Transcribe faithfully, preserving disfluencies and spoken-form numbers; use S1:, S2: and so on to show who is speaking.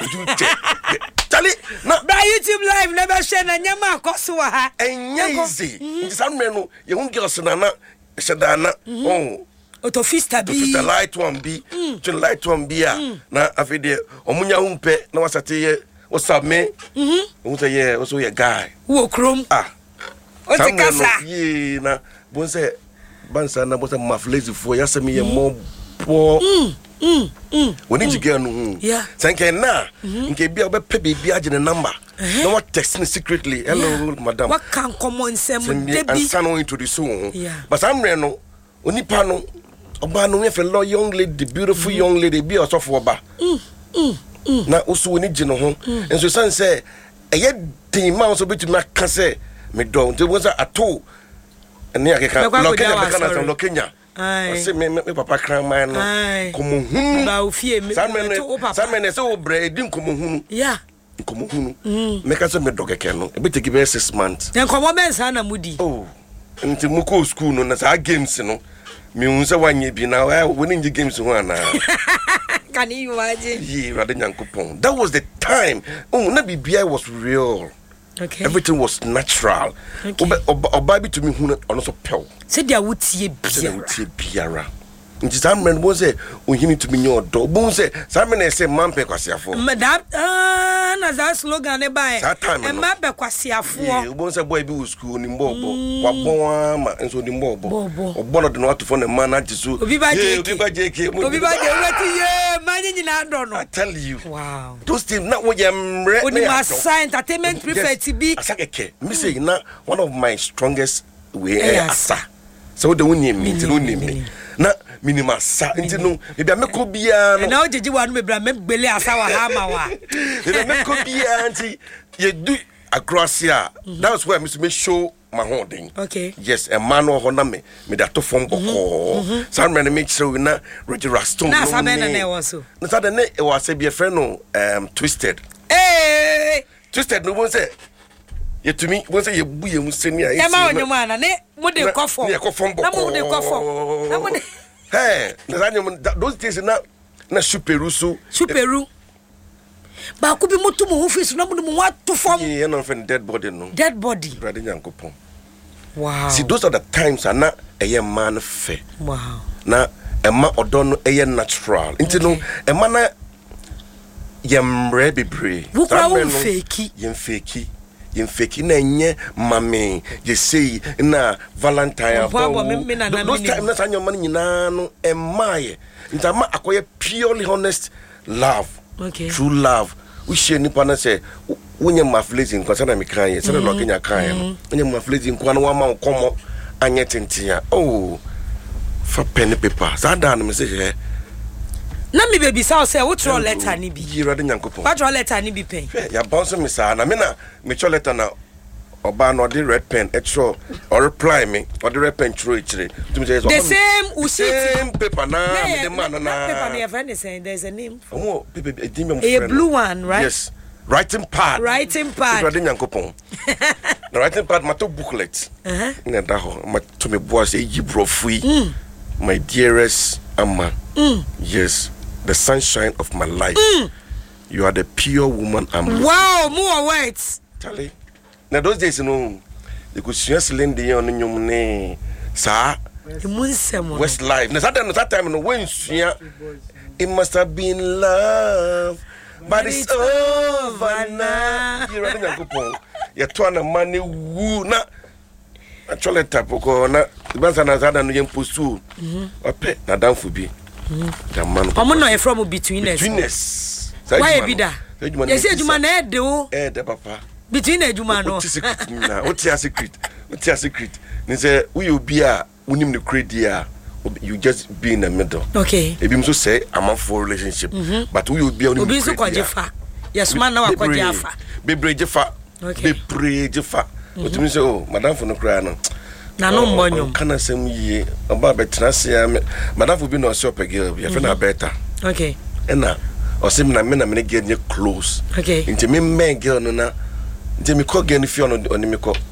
S1: do Charlie na
S2: by YouTube live never share na nyama akoso wa ha
S1: enye easy nti samre no ye hu girls na na shedana oh
S2: Autofista bi
S1: Autofista light one bi to light one bi a na afede omunya humpe na wasate ye osame mhm hu say ye oso ye guy
S2: wo krom
S1: ah
S2: o ti kasa
S1: ye na bon say bansa na bon say maflazy fo ya say me ye mo po
S2: mm mm mm
S1: woni jige no
S2: yeah
S1: sanke na nke bia obepe bibia agene number no what text me secretly hello madam
S2: what can common sem
S1: debi and sano into the soon but I'm no onipa no oba no we fellow young lady beautiful young lady bi osofo oba mm mm na oso woni gine ho enso san say eye din ma so betumi aka say me do nti won say ato ene akeka lokenya be kana san lokenya I say me me papa kran man no komo hunu
S2: ba ofie me
S1: to papa samene say obre edin komo hunu
S2: yeah
S1: komo hunu me ka say me dogeke no e be take be six months
S2: en komo men sa na mudi
S1: oh nti mu ko school no na sa games no me hu say wanye bi na woni ngi games ho ana
S2: can you imagine
S1: yeah rather nyankopon that was the time oh na bibia was real. Okay. Everything was natural. Okay. Oba bi to me hu ono so pew.
S2: Say dia wutie biara.
S1: Say wutie biara. Nti Simon bon say ohini to me nyodo. Bon say Simon say man pe kwasiafo.
S2: Madam ah na za slogan e bai.
S1: E
S2: ma be kwasiafo.
S1: Yeah, bon say boy bi wo school ni mbobo. Wa bon ma enso ni mbobo. Obo no de no atofo na man na jisu.
S2: Obi ba je.
S1: Obi ba je ke.
S2: Obi ba je wati ye man nyina do no.
S1: I tell you.
S2: Wow.
S1: Those things na wo ye mre.
S2: Oni ma sign entertainment prefect bi.
S1: Asakeke. Me say na one of my strongest way asa. So the one me nti no me. Na minima sa nti no e bia meko bia no
S2: na ojeji wa no me bra me gbele asa wa ha ma wa
S1: e bia meko bia nti ye do agrosia that's why me to make show my holding.
S2: Okay.
S1: Yes, a man or honor me me that to form boko some man make sure na Roger Raston
S2: na sa be na na was so
S1: na sa de ne e was be a friend no um Twisted
S2: eh
S1: Twisted no won say ye to me won say ye bu ye mu seni a
S2: e ma onyo ana ne mo de kofo
S1: na
S2: mo de kofo na mo de
S1: hey those days na na superu so
S2: superu ba ko bi mutu mo office na mo de mo wato form
S1: yeah na friend dead body no
S2: dead body
S1: brother nyankopon
S2: wow
S1: see those are the times na eye man fe
S2: wow
S1: na ema odon no eye natural nti no ema na yemre bebre
S2: wukra wo fake
S1: yem fake yem fake na nye mame ye say na valentine those times na sanyo man nyina no emaye ntama akoye purely honest love. Okay. True love. We share nipa na say wonye maflazy nko sana me kan ye sana lokenya kan ye wonye maflazy nko na wa ma nkomo anye tentia oh for pen paper sada na me say he
S2: na me baby say say wo throw letter ni bi
S1: yira de nyankopon
S2: what throw letter ni bi pen
S1: ya bounce me sa na me na me throw letter na oba no the red pen extra or reply me or the red pen throw it to me say
S2: the same usiti
S1: same paper na me the man na
S2: paper na friend is saying there's a name
S1: oh paper
S2: a blue one right
S1: yes writing pad
S2: writing pad
S1: the nyankopon the writing pad my to booklet uh-huh na da ho my to me boy say yibro free my dearest Amma mm. Yes the sunshine of my life mm. You are the pure woman I'm
S2: wow more words
S1: Charlie. Now those days, you know, you could see us lending on your name, sir. West Life. Now that time, you know, when it must have been love, but it's over now. You're running a coupon. You're trying to money woo na. Actually, tapoko na. The bands are not that young pursue. A pet, na down for be. The man.
S2: I'm not from between us.
S1: Between us.
S2: Why be that? You said you man head do.
S1: Eh, the papa.
S2: Between ejuma no
S1: what is secret what is secret they say we will be a unim the credia you just be in the middle
S2: okay
S1: e bim so say am for relationship mm-hmm. But we will be on the
S2: obi so kwajefa yes man na wakwajefa
S1: bebre jefa bebre jefa what mean say oh madam for no cry no
S2: na no mbonyo
S1: kana sem yie oba betra se madam for be no shop girl you feel na better
S2: okay
S1: na o sim na me na me get close
S2: okay
S1: into me men girl no na nti me ko gen fi ono oni me ko